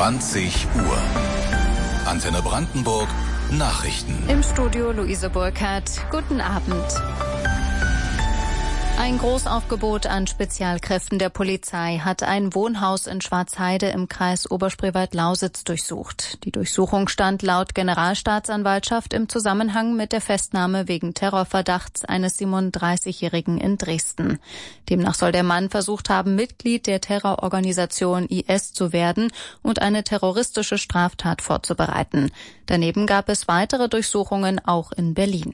20 Uhr. Antenne Brandenburg Nachrichten. Im Studio Luise Burkhardt. Guten Abend. Ein Großaufgebot an Spezialkräften der Polizei hat ein Wohnhaus in Schwarzheide im Kreis Oberspreewald-Lausitz durchsucht. Die Durchsuchung stand laut Generalstaatsanwaltschaft im Zusammenhang mit der Festnahme wegen Terrorverdachts eines 37-Jährigen in Dresden. Demnach soll der Mann versucht haben, Mitglied der Terrororganisation IS zu werden und eine terroristische Straftat vorzubereiten. Daneben gab es weitere Durchsuchungen auch in Berlin.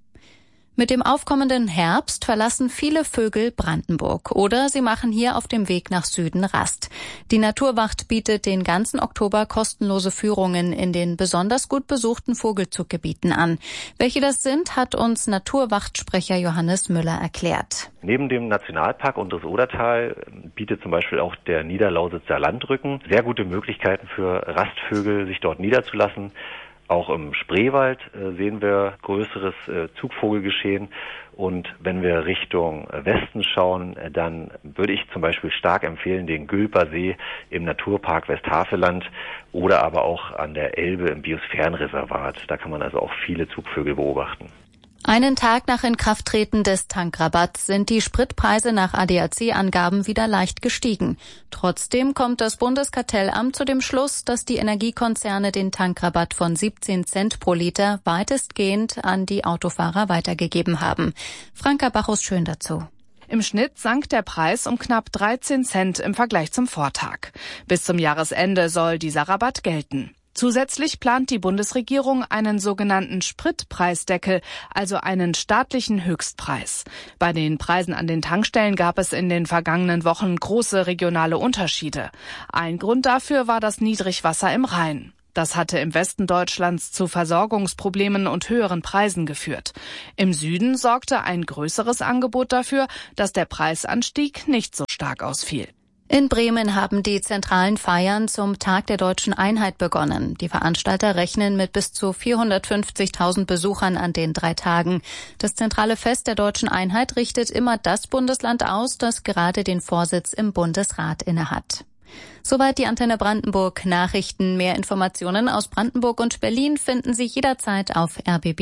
Mit dem aufkommenden Herbst verlassen viele Vögel Brandenburg oder sie machen hier auf dem Weg nach Süden Rast. Die Naturwacht bietet den ganzen Oktober kostenlose Führungen in den besonders gut besuchten Vogelzuggebieten an. Welche das sind, hat uns Naturwachtsprecher Johannes Müller erklärt. Neben dem Nationalpark Unteres Odertal bietet zum Beispiel auch der Niederlausitzer Landrücken sehr gute Möglichkeiten für Rastvögel, sich dort niederzulassen. Auch im Spreewald sehen wir größeres Zugvogelgeschehen. Und wenn wir Richtung Westen schauen, dann würde ich zum Beispiel stark empfehlen, den Gülper See im Naturpark Westhaveland oder aber auch an der Elbe im Biosphärenreservat. Da kann man also auch viele Zugvögel beobachten. Einen Tag nach Inkrafttreten des Tankrabatts sind die Spritpreise nach ADAC-Angaben wieder leicht gestiegen. Trotzdem kommt das Bundeskartellamt zu dem Schluss, dass die Energiekonzerne den Tankrabatt von 17 Cent pro Liter weitestgehend an die Autofahrer weitergegeben haben. Franka Bachus schön dazu. Im Schnitt sank der Preis um knapp 13 Cent im Vergleich zum Vortag. Bis zum Jahresende soll dieser Rabatt gelten. Zusätzlich plant die Bundesregierung einen sogenannten Spritpreisdeckel, also einen staatlichen Höchstpreis. Bei den Preisen an den Tankstellen gab es in den vergangenen Wochen große regionale Unterschiede. Ein Grund dafür war das Niedrigwasser im Rhein. Das hatte im Westen Deutschlands zu Versorgungsproblemen und höheren Preisen geführt. Im Süden sorgte ein größeres Angebot dafür, dass der Preisanstieg nicht so stark ausfiel. In Bremen haben die zentralen Feiern zum Tag der Deutschen Einheit begonnen. Die Veranstalter rechnen mit bis zu 450.000 Besuchern an den 3 Tagen. Das zentrale Fest der Deutschen Einheit richtet immer das Bundesland aus, das gerade den Vorsitz im Bundesrat innehat. Soweit die Antenne Brandenburg Nachrichten. Mehr Informationen aus Brandenburg und Berlin finden Sie jederzeit auf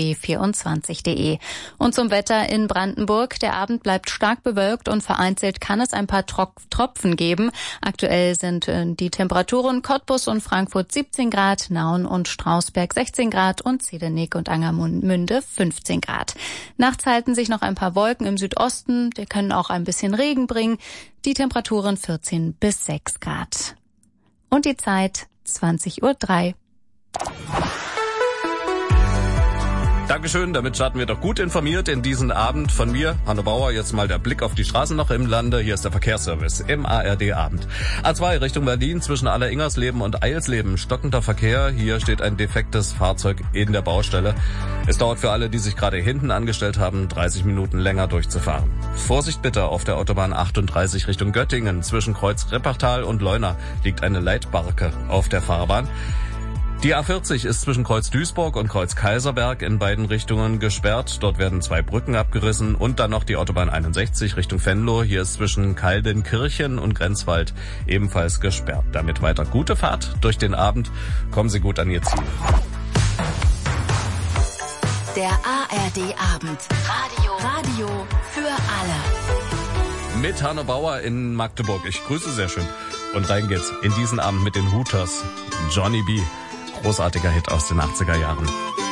rbb24.de. Und zum Wetter in Brandenburg. Der Abend bleibt stark bewölkt und vereinzelt kann es ein paar Tropfen geben. Aktuell sind die Temperaturen Cottbus und Frankfurt 17 Grad, Nauen und Strausberg 16 Grad und Zedenick und Angermünde 15 Grad. Nachts halten sich noch ein paar Wolken im Südosten. Die können auch ein bisschen Regen bringen. Die Temperaturen 14 bis 6 Grad. Und die Zeit 20:03 Uhr. Dankeschön, damit starten wir doch gut informiert in diesen Abend. Von mir, Hanno Bauer, jetzt mal der Blick auf die Straßen noch im Lande. Hier ist der Verkehrsservice im ARD-Abend. A2 Richtung Berlin zwischen Alleringersleben und Eilsleben. Stockender Verkehr. Hier steht ein defektes Fahrzeug in der Baustelle. Es dauert für alle, die sich gerade hinten angestellt haben, 30 Minuten länger durchzufahren. Vorsicht bitte auf der Autobahn 38 Richtung Göttingen. Zwischen Kreuz Reppertal und Leuna liegt eine Leitbarke auf der Fahrbahn. Die A40 ist zwischen Kreuz Duisburg und Kreuz Kaiserberg in beiden Richtungen gesperrt. Dort werden 2 Brücken abgerissen und dann noch die Autobahn 61 Richtung Venlo. Hier ist zwischen Kaldenkirchen und Grenzwald ebenfalls gesperrt. Damit weiter gute Fahrt durch den Abend. Kommen Sie gut an Ihr Ziel. Der ARD-Abend. Radio für alle. Mit Hanno Bauer in Magdeburg. Ich grüße sehr schön. Und rein geht's in diesen Abend mit den Hooters. Johnny B. Großartiger Hit aus den 80er Jahren.